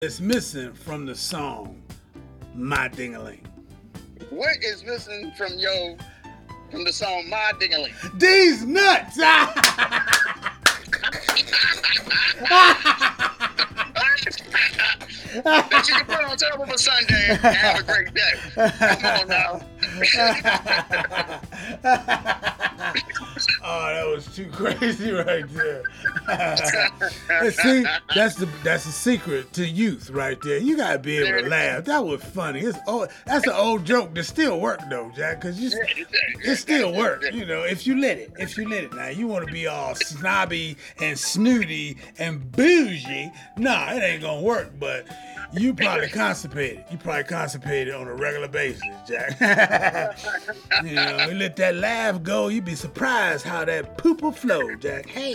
It's missing from the song My Ding-a-Ling? What is missing from the song My Ding-a-Ling? These nuts! That you can put on top of a Sunday and have a great day. Come on now. Oh, that was too crazy right there. And see, that's the secret to youth right there. You gotta be able to laugh. That was funny. That's an old joke that still work though, Jack, because it still work. You know, if you let it. Now you want to be all snobby and snooty and bougie. Nah, it ain't gonna work. But you probably constipated. You probably constipated on a regular basis, Jack. You know, you let that laugh go, you'd be surprised how that poop will flow, Jack. Hey.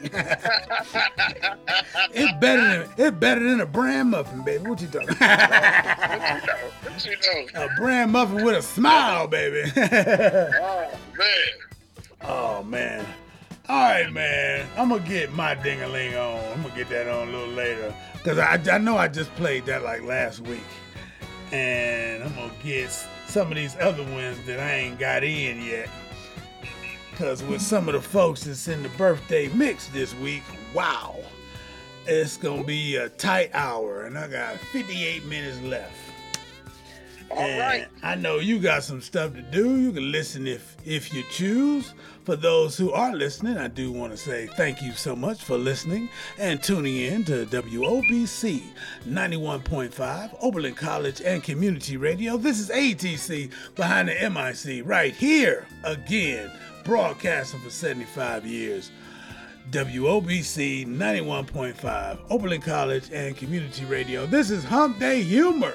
It's better than a bran muffin, baby. What you talking about? What you know? A bran muffin with a smile, baby. Oh, man. Oh, man. All right, man. I'm going to get My Ding-a-Ling on. I'm going to get that on a little later. Because I know I just played that like last week. And I'm going to get some of these other ones that I ain't got in yet. Because with some of the folks that's in the birthday mix this week, wow. It's going to be a tight hour. And I got 58 minutes left. All right. I know you got some stuff to do. You can listen if you choose. For those who are listening, I do want to say thank you so much for listening and tuning in to WOBC 91.5, Oberlin College and Community Radio. This is ATC behind the MIC right here again, broadcasting for 75 years. WOBC 91.5, Oberlin College and Community Radio. This is Hump Day Humor.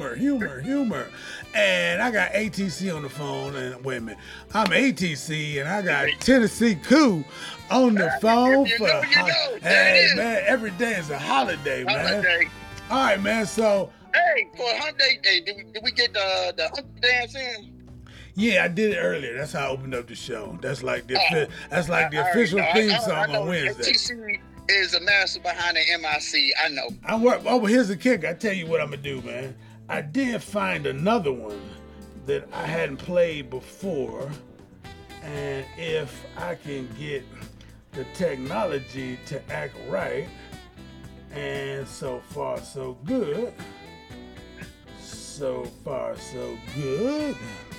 And I got ATC on the phone. And wait a minute, I'm ATC and I got Tennessee Koo on the phone. Hey, man, every day is a holiday, man. All right, man, so. Hey, for Hump Day, did we get the Hump Dance in? Yeah, I did it earlier. That's how I opened up the show. That's like the official theme song on Wednesday. TC is a master behind the MIC. I know. But here's the kick. I tell you what I'm gonna do, man. I did find another one that I hadn't played before, and if I can get the technology to act right, and so far so good. So far so good.